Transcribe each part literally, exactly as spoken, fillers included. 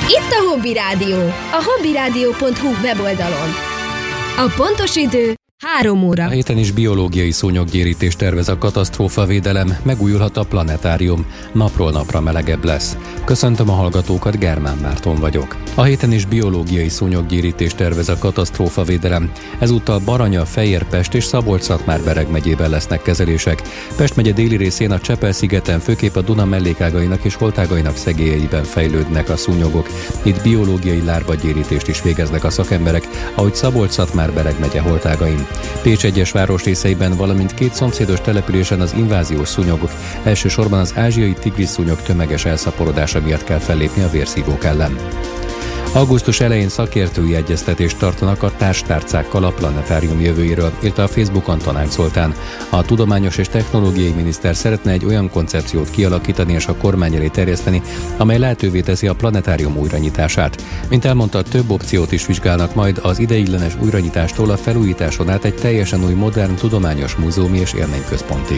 Itt a Hobby Rádió, a hobbyrádió pont hu weboldalon. A pontos idő három óra. A héten is biológiai szúnyoggyérítést tervez a katasztrófavédelem, megújulhat a planetárium, napról napra melegebb lesz. Köszöntöm a hallgatókat, Germán Márton vagyok. A héten is biológiai szúnyoggyérítést tervez a katasztrófavédelem. Ezúttal Baranya, Fejér, Pest és Szabolcs-Szatmár-Bereg megyében lesznek kezelések. Pest megye déli részén a Csepel-szigeten, főképp a Duna mellékágainak és holtágainak szegélyeiben fejlődnek a szúnyogok. Itt biológiai lárvagyérítést is végeznek a szakemberek, ahogy Szabolcs-Szatmár-Bereg megye holtágain. Pécs egyes városrészeiben, valamint két szomszédos településen az inváziós szúnyogok, elsősorban az ázsiai tigrisszúnyog tömeges elszaporodása miatt kell fellépni a vérszívók ellen. Augusztus elején szakértői egyeztetést tartanak a társtárcákkal a planetárium jövőjéről, írta a Facebookon Tanák Zoltán. A tudományos és technológiai miniszter szeretne egy olyan koncepciót kialakítani és a kormány elé terjeszteni, amely lehetővé teszi a planetárium újranyitását. Mint elmondta, több opciót is vizsgálnak majd, az ideiglenes újranyitástól a felújításon át egy teljesen új modern tudományos múzeumi és élményközpontig.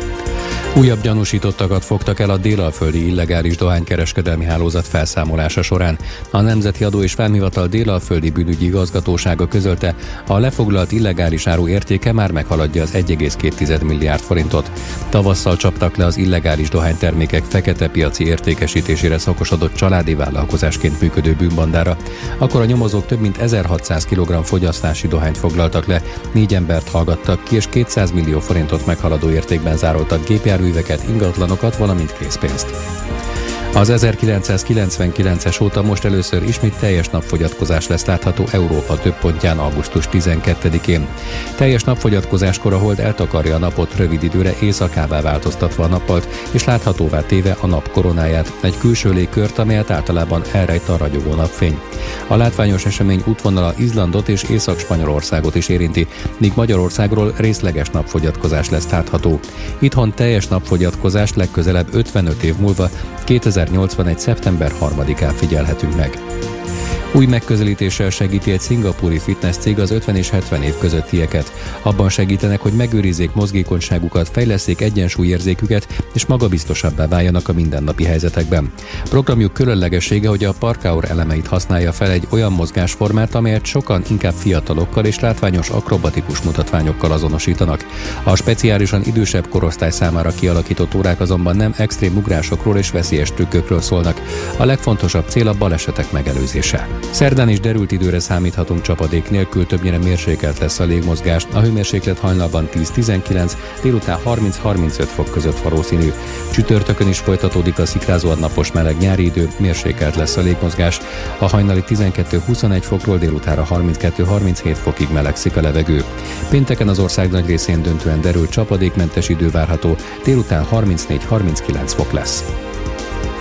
Újabb gyanúsítottakat fogtak el a délalföldi illegális dohánykereskedelmi hálózat felszámolása során. A Nemzeti Adó és Vámhivatal délalföldi bűnügyi igazgatósága közölte, a lefoglalt illegális áru értéke már meghaladja az egy egész két milliárd forintot. Tavasszal csaptak le az illegális dohánytermékek fekete piaci értékesítésére szakosodott családi vállalkozásként működő bűnbandára. Akkor a nyomozók több mint ezerhatszáz kilogramm fogyasztási dohányt foglaltak le, négy embert hallgattak ki és kétszáz millió forintot meghaladó értékben zároltak gépjárműveket, ingatlanokat, valamint készpénzt. Az ezerkilencszázkilencvenkilences óta most először ismét teljes napfogyatkozás lesz látható Európa több pontján augusztus tizenkettedikén. Teljes napfogyatkozáskor a hold eltakarja a napot, rövid időre éjszakává változtatva a nappalt, és láthatóvá téve a nap koronáját, egy külső légkört, amelyet általában elrejt a ragyogó napfény. A látványos esemény útvonala Izlandot és Észak-Spanyolországot is érinti, míg Magyarországról részleges napfogyatkozás lesz látható. Itthon teljes napfogyatkozást legközelebb ötvenöt év múlva, kétezer-nyolcvanegy. szeptember harmadikán figyelhetünk meg. Új megközelítéssel segíti egy szingapúri fitness cég az ötven és hetven év közöttieket. Abban segítenek, hogy megőrizzék mozgékonyságukat, fejlesszék egyensúlyérzéküket és magabiztosabbá váljanak a mindennapi helyzetekben. Programjuk különlegessége, hogy a parkour elemeit használja fel, egy olyan mozgásformát, amelyet sokan inkább fiatalokkal és látványos akrobatikus mutatványokkal azonosítanak. A speciálisan idősebb korosztály számára kialakított órák azonban nem extrém ugrásokról és veszélyes trükkökről szólnak. A legfontosabb cél a balesetek megelőzése. Szerdán is derült időre számíthatunk csapadék nélkül, többnyire mérsékelt lesz a légmozgás. A hőmérséklet hajnalban tíz-tizenkilenc, délután harminc-harmincöt fok között valószínű. Csütörtökön is folytatódik a szikrázóan napos meleg nyári idő, mérsékelt lesz a légmozgás. A hajnali tizenkettő-huszonegy fokról délutánra harminckettő-harminchét fokig melegszik a levegő. Pénteken az ország nagy részén döntően derült csapadékmentes idő várható, délután harmincnégy-harminckilenc fok lesz.